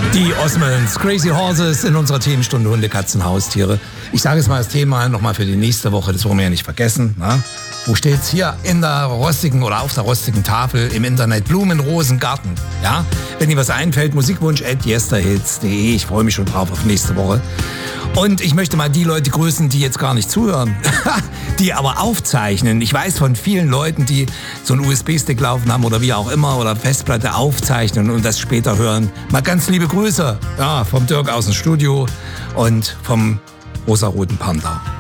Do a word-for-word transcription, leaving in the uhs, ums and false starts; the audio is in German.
Die Osmonds, Crazy Horses in unserer Themenstunde Hunde, Katzen, Haustiere. Ich sage jetzt mal das Thema nochmal für die nächste Woche, das wollen wir ja nicht vergessen. Na? Wo steht's hier in der rostigen oder auf der rostigen Tafel im Internet? Blumen, Rosen, Garten. Ja? Wenn Ihnen was einfällt, Musikwunsch at yesterhits punkt de. Ich freue mich schon drauf auf nächste Woche. Und ich möchte mal die Leute grüßen, die jetzt gar nicht zuhören, die aber aufzeichnen. Ich weiß von vielen Leuten, die so einen U S B-Stick laufen haben oder wie auch immer oder Festplatte aufzeichnen und das später hören. Mal ganz liebe Grüße, ja, vom Dirk aus dem Studio und vom rosaroten Panda.